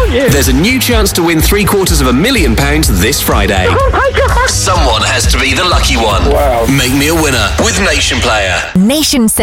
thank you. There's a new chance to win £750,000 this Friday. Oh my God. Someone has to be the lucky one. Wow. Make me a winner with Nation Player. Nation